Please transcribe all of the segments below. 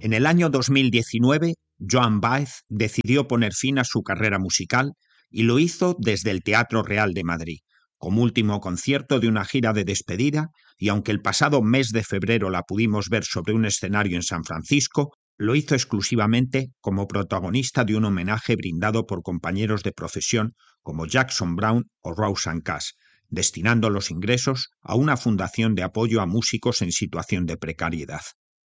En el año 2019, Joan Baez decidió poner fin a su carrera musical y lo hizo desde el Teatro Real de Madrid, como último concierto de una gira de despedida, y aunque el pasado mes de febrero la pudimos ver sobre un escenario en San Francisco, lo hizo exclusivamente como protagonista de un homenaje brindado por compañeros de profesión como Jackson Browne o Rosanne Cash, destinando los ingresos a una fundación de apoyo a músicos en situación de precariedad.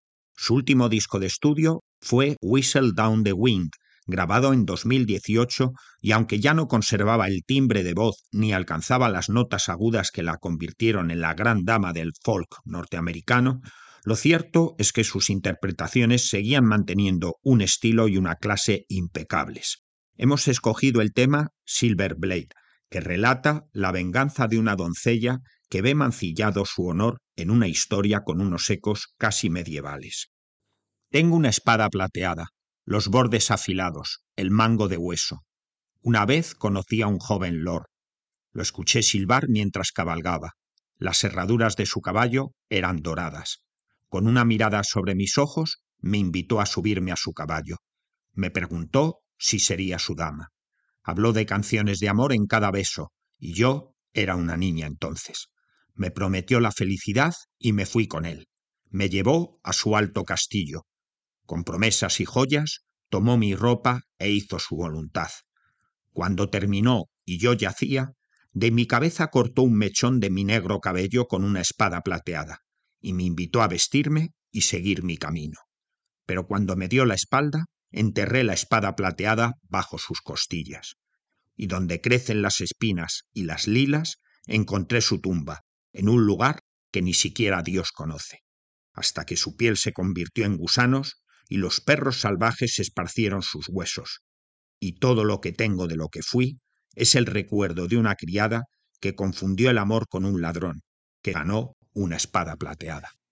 Su último disco de estudio fue Whistle Down the Wind, grabado en 2018, y aunque ya no conservaba el timbre de voz ni alcanzaba las notas agudas que la convirtieron en la gran dama del folk norteamericano, lo cierto es que sus interpretaciones seguían manteniendo un estilo y una clase impecables. Hemos escogido el tema Silver Blade, que relata la venganza de una doncella que ve mancillado su honor en una historia con unos ecos casi medievales. Tengo una espada plateada, los bordes afilados, el mango de hueso. Una vez conocí a un joven lord. Lo escuché silbar mientras cabalgaba. Las herraduras de su caballo eran doradas. Con una mirada sobre mis ojos, me invitó a subirme a su caballo. Me preguntó si sería su dama. Habló de canciones de amor en cada beso, y yo era una niña entonces. Me prometió la felicidad y me fui con él. Me llevó a su alto castillo. Con promesas y joyas, tomó mi ropa e hizo su voluntad. Cuando terminó y yo yacía, de mi cabeza cortó un mechón de mi negro cabello con una espada plateada, y me invitó a vestirme y seguir mi camino. Pero cuando me dio la espalda, enterré la espada plateada bajo sus costillas. Y donde crecen las espinas y las lilas, encontré su tumba, en un lugar que ni siquiera Dios conoce, hasta que su piel se convirtió en gusanos y los perros salvajes esparcieron sus huesos. Y todo lo que tengo de lo que fui es el recuerdo de una criada que confundió el amor con un ladrón, que ganó una espada plateada.